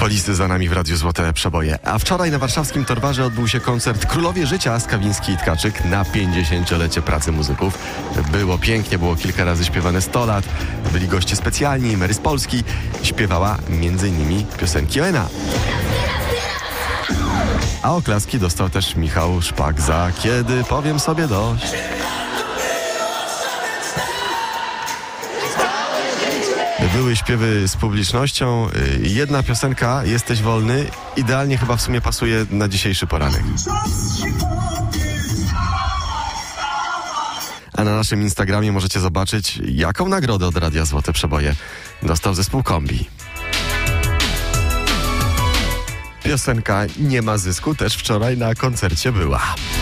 Polisty za nami w Radiu Złote Przeboje. A wczoraj na warszawskim Torwarze odbył się koncert Królowie Życia Skawiński i Tkaczyk na 50-lecie pracy muzyków. Było pięknie, było kilka razy śpiewane 100 lat. Byli goście specjalni, Mary z Polski. Śpiewała m.in. piosenki ONA. A oklaski dostał też Michał Szpak za Kiedy powiem sobie dość. Były śpiewy z publicznością. Jedna piosenka, Jesteś wolny, idealnie chyba w sumie pasuje na dzisiejszy poranek. A na naszym Instagramie możecie zobaczyć, jaką nagrodę od Radia Złote Przeboje dostał zespół Kombi. Piosenka Nie ma zysku też wczoraj na koncercie była.